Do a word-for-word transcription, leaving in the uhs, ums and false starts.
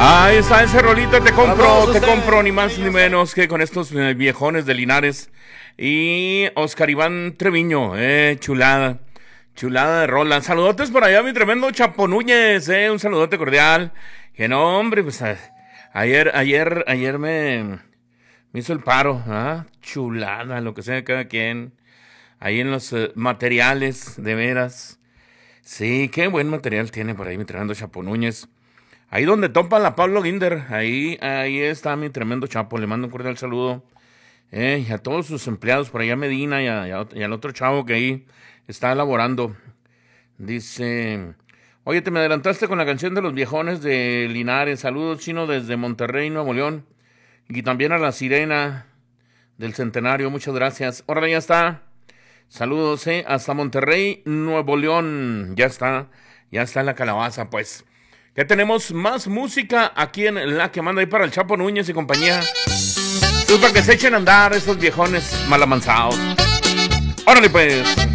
Ahí está ese rolito, te compro, te compro, ni más ni menos que con estos eh, viejones de Linares. Y Oscar Iván Treviño, eh, chulada, chulada de rola. Saludotes por allá, mi tremendo Chapo Núñez, eh, un saludote cordial. Que no, hombre, pues a, ayer, ayer, ayer me, me hizo el paro, ¿ah? Chulada, lo que sea cada quien. Ahí en los eh, materiales, de veras. Sí, qué buen material tiene por ahí mi tremendo Chapo Núñez. Ahí donde topa la Pablo Guinder, ahí, ahí está mi tremendo Chapo. Le mando un cordial saludo. Eh, y a todos sus empleados por allá Medina y, a, y, a, y al otro chavo que ahí está elaborando. Dice, oye, te me adelantaste con la canción de los viejones de Linares. Saludos, Chino, desde Monterrey, Nuevo León. Y también a la Sirena del Centenario. Muchas gracias. Ahora ya está. Saludos, eh, hasta Monterrey, Nuevo León. Ya está, ya está la calabaza, pues. Ya tenemos más música aquí en La que manda ahí para el Chapo Núñez y compañía. Pues para que se echen a andar esos viejones malamanzados. Órale, pues.